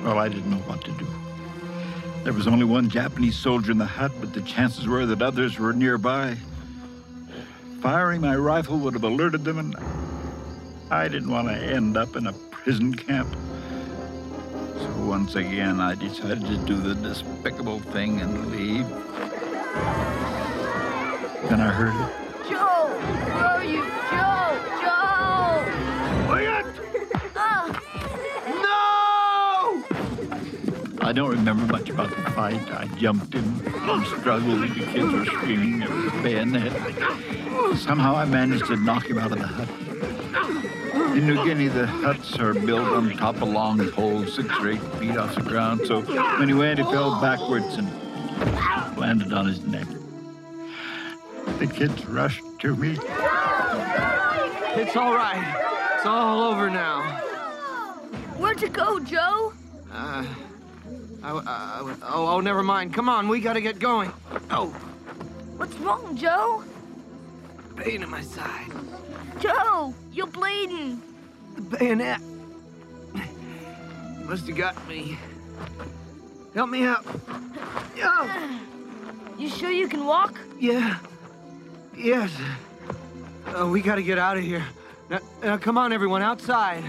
Well, I didn't know what to do. There was only one Japanese soldier in the hut, but the chances were that others were nearby. Firing my rifle would have alerted them, and I didn't want to end up in a prison camp. So once again, I decided to do the despicable thing and leave. Then I heard it. Joe! Where are you? Joe! Joe! Wyatt! No! I don't remember much about the fight. I jumped in and struggled. The kids were screaming. There was a bayonet. Somehow I managed to knock him out of the hut. In New Guinea, the huts are built on top of long poles, 6 or 8 feet off the ground. So when he went, he fell backwards and landed on his neck. The kids rushed to me. It's all right. It's all over now. Where'd you go, Joe? Oh, never mind. Come on, we gotta get going. Oh, What's wrong, Joe? pain in my side. Joe, you're bleeding. The bayonet. Must have got me. Help me out. Oh, You sure you can walk? yeah. Yes. We gotta get out of here. Now, come on, everyone, outside.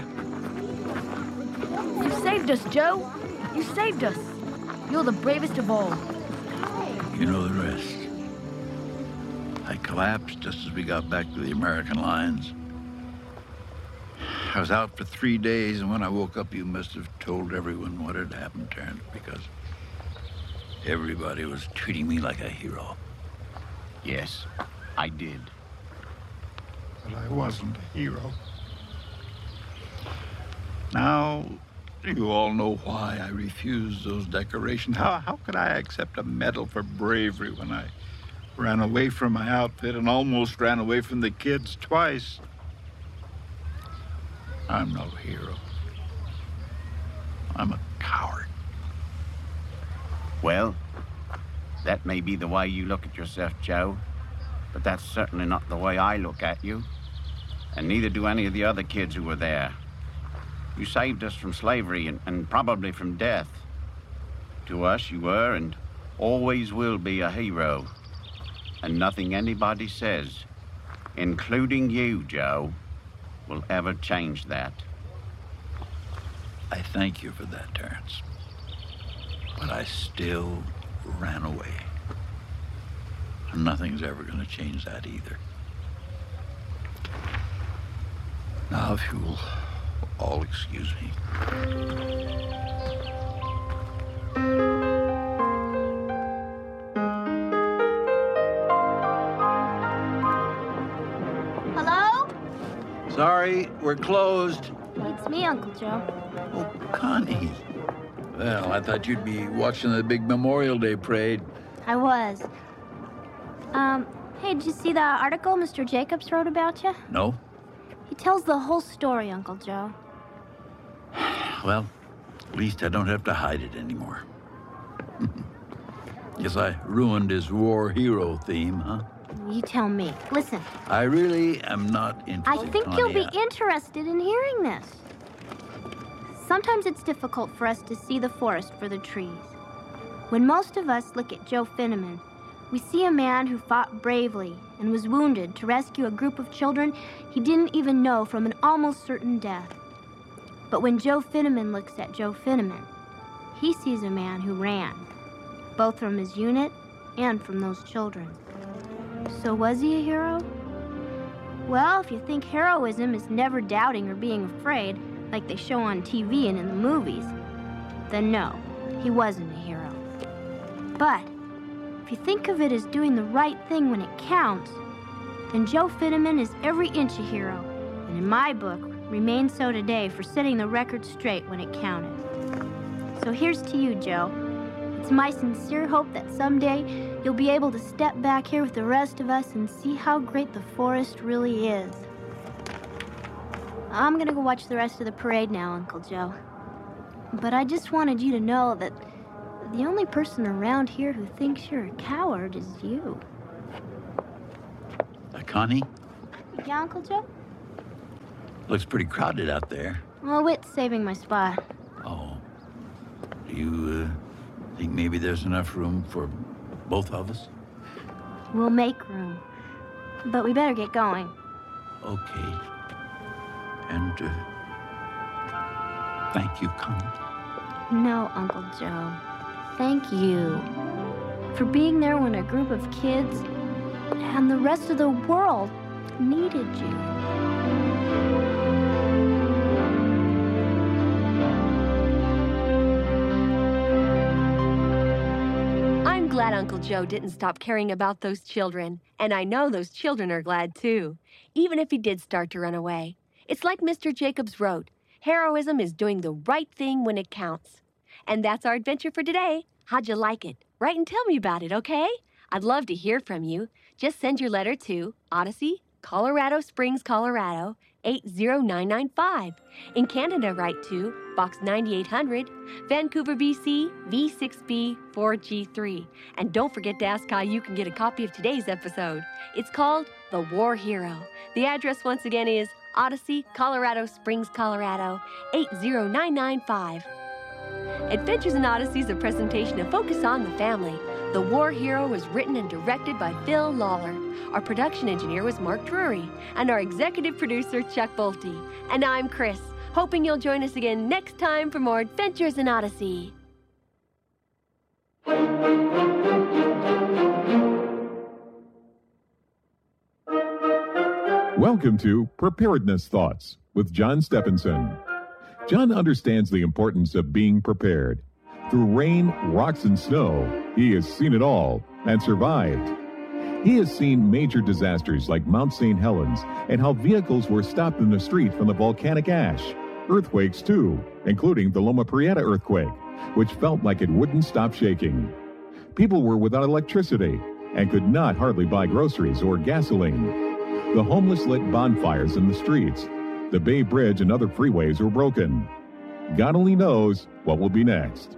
You saved us, Joe. You saved us. You're the bravest of all. You know the rest. I collapsed just as we got back to the American lines. I was out for 3 days, and when I woke up, you must have told everyone what had happened, Terrence, because everybody was treating me like a hero. Yes, I did. But I wasn't a hero. Now, you all know why I refused those decorations. How could I accept a medal for bravery when I ran away from my outfit and almost ran away from the kids twice? I'm no hero. I'm a coward. Well, that may be the way you look at yourself, Joe, but that's certainly not the way I look at you. And neither do any of the other kids who were there. You saved us from slavery and probably from death. To us, you were and always will be a hero. And nothing anybody says, including you, Joe, will ever change that. I thank you for that, Terrence. But I still ran away. And nothing's ever going to change that either. Now, if you'll all excuse me. Hello? Sorry, we're closed. It's me, Uncle Joe. Oh, Connie. Well, I thought you'd be watching the big Memorial Day parade. I was. Hey, did you see the article Mr. Jacobs wrote about you? No? He tells the whole story, Uncle Joe. Well, at least I don't have to hide it anymore. Guess I ruined his war hero theme, huh? You tell me. Listen, I really am not I interested, think you'll be Connie. interested in hearing this. Sometimes it's difficult for us to see the forest for the trees. When most of us look at Joe Finneman, we see a man who fought bravely and was wounded to rescue a group of children he didn't even know from an almost certain death. But when Joe Finneman looks at Joe Finneman, he sees a man who ran, both from his unit and from those children. So was he a hero? Well, if you think heroism is never doubting or being afraid, like they show on TV and in the movies, then no, he wasn't a hero. But if you think of it as doing the right thing when it counts, then Joe Finneman is every inch a hero, and in my book, remains so today for setting the record straight when it counted. So here's to you, Joe. It's my sincere hope that someday you'll be able to step back here with the rest of us and see how great the forest really is. I'm gonna go watch the rest of the parade now, Uncle Joe. But I just wanted you to know that the only person around here who thinks you're a coward is you. Connie, Yeah, Uncle Joe? looks pretty crowded out there. Well, Whit's saving my spot. Oh. You think maybe there's enough room for both of us? We'll make room. But we better get going. Okay. And, thank you, Connie. No, Uncle Joe. Thank you for being there when a group of kids and the rest of the world needed you. I'm glad Uncle Joe didn't stop caring about those children, and I know those children are glad too, even if he did start to run away. It's like Mr. Jacobs wrote, heroism is doing the right thing when it counts. And that's our adventure for today. How'd you like it? Write and tell me about it, okay? I'd love to hear from you. Just send your letter to Odyssey, Colorado Springs, Colorado, 80995. In Canada, write to Box 9800, Vancouver, BC, V6B 4G3. And don't forget to ask how you can get a copy of today's episode. It's called The War Hero. The address once again is Odyssey, Colorado Springs, Colorado, 80995. Adventures in Odyssey is a presentation of Focus on the Family. The War Hero was written and directed by Phil Lawler. Our production engineer was Mark Drury, and our executive producer, Chuck Bolte. And I'm Chris, hoping you'll join us again next time for more Adventures in Odyssey. Welcome to Preparedness Thoughts with John Stephenson. John understands the importance of being prepared. Through rain, rocks, and snow, he has seen it all and survived. He has seen major disasters like Mount St. Helens and how vehicles were stopped in the street from the volcanic ash. Earthquakes, too, including the Loma Prieta earthquake, which felt like it wouldn't stop shaking. People were without electricity and could not hardly buy groceries or gasoline. The homeless lit bonfires in the streets. The Bay Bridge and other freeways were broken. God only knows what will be next.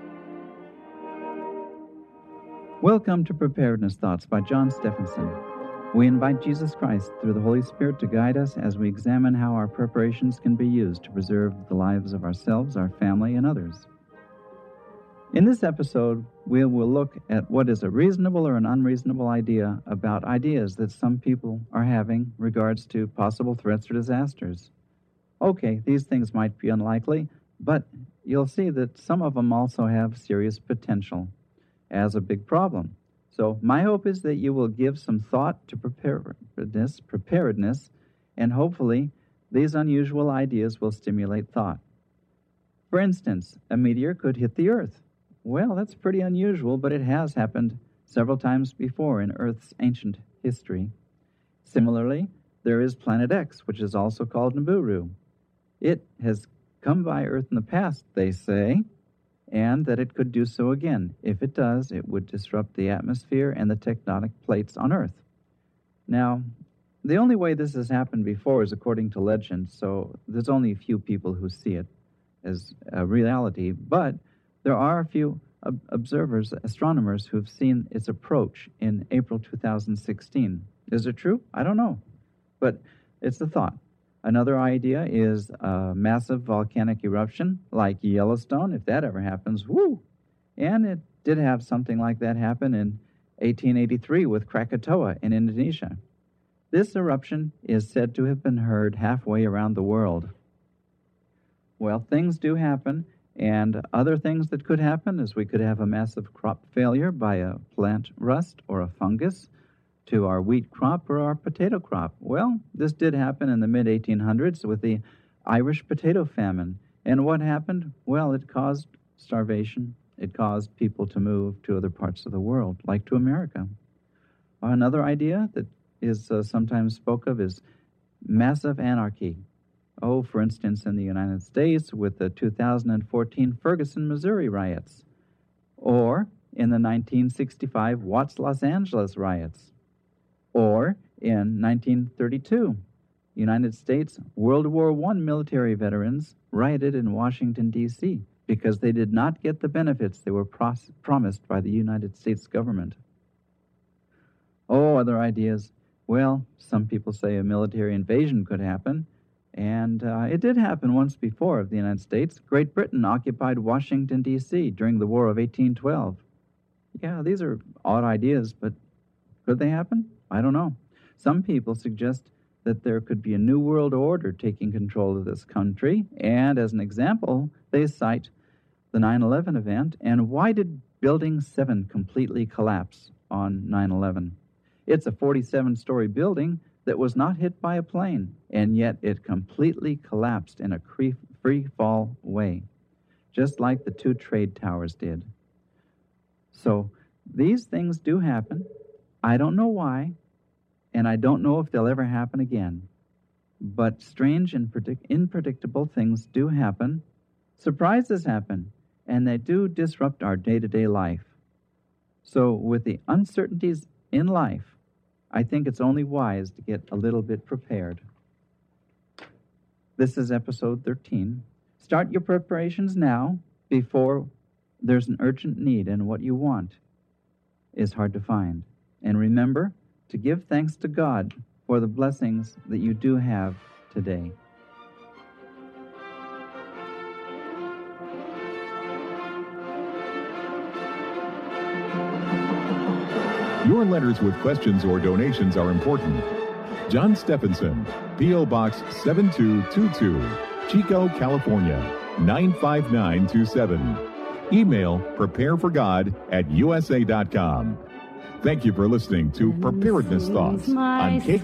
Welcome to Preparedness Thoughts by John Stephenson. We invite Jesus Christ through the Holy Spirit to guide us as we examine how our preparations can be used to preserve the lives of ourselves, our family, and others. In this episode, we will look at what is a reasonable or an unreasonable idea about ideas that some people are having regards to possible threats or disasters. Okay, these things might be unlikely, but you'll see that some of them also have serious potential as a big problem. So my hope is that you will give some thought to preparedness, and hopefully these unusual ideas will stimulate thought. For instance, a meteor could hit the Earth. Well, that's pretty unusual, but it has happened several times before in Earth's ancient history. Similarly, there is Planet X, which is also called Nibiru. It has come by Earth in the past, they say, and that it could do so again. If it does, it would disrupt the atmosphere and the tectonic plates on Earth. Now, the only way this has happened before is according to legend, so there's only a few people who see it as a reality, but there are a few observers, astronomers, who've seen its approach in April 2016. Is it true? I don't know, but it's a thought. Another idea is a massive volcanic eruption like Yellowstone. If that ever happens, whoo! And it did have something like that happen in 1883 with Krakatoa in Indonesia. This eruption is said to have been heard halfway around the world. Well, things do happen, and other things that could happen is we could have a massive crop failure by a plant rust or a fungus to our wheat crop or our potato crop. Well, this did happen in the mid-1800s with the Irish potato famine. And what happened? Well, it caused starvation. It caused people to move to other parts of the world, like to America. Another idea that is sometimes spoke of is massive anarchy. Oh, for instance, in the United States with the 2014 Ferguson, Missouri riots, or in the 1965 Watts, Los Angeles riots, or in 1932, United States World War I military veterans rioted in Washington, D.C. because they did not get the benefits they were promised by the United States government. Oh, other ideas. Well, some people say a military invasion could happen, And it did happen once before of the United States. Great Britain occupied Washington, D.C. during the War of 1812. Yeah, these are odd ideas, but could they happen? I don't know. Some people suggest that there could be a new world order taking control of this country. And as an example, they cite the 9/11 event. And why did Building 7 completely collapse on 9/11? It's a 47-story building that was not hit by a plane, and yet it completely collapsed in a free-fall way, just like the 2 trade towers did. So these things do happen. I don't know why, and I don't know if they'll ever happen again. But strange and unpredictable things do happen. Surprises happen, and they do disrupt our day-to-day life. So with the uncertainties in life, I think it's only wise to get a little bit prepared. This is episode 13. Start your preparations now before there's an urgent need, and what you want is hard to find. And remember to give thanks to God for the blessings that you do have today. Your letters with questions or donations are important. John Stephenson, P.O. Box 7222, Chico, California, 95927. Email prepareforgod@usa.com. Thank you for listening to Preparedness Thoughts on